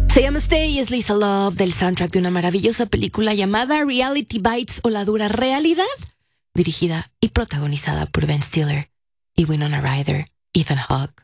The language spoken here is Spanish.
Se llama Stay y es Lisa Love del soundtrack de una maravillosa película llamada Reality Bites o La Dura Realidad, dirigida y protagonizada por Ben Stiller y Winona Ryder, Ethan Hawke